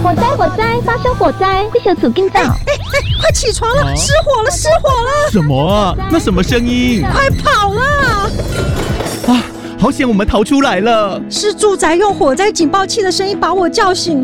火灾！火灾！发生火灾！地球组紧走！ 快起床了！失火了！失火了！ 什么啊？那什么声音？ 快跑啦！ 啊！好险，我们逃出来了。 是住宅用火灾警报器的声音把我叫醒。